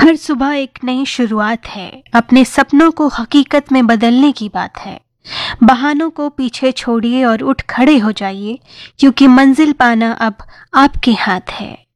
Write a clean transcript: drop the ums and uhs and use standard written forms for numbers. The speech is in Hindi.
हर सुबह एक नई शुरुआत है। अपने सपनों को हकीकत में बदलने की बात है। बहानों को पीछे छोड़िए और उठ खड़े हो जाइए, क्योंकि मंजिल पाना अब आपके हाथ है।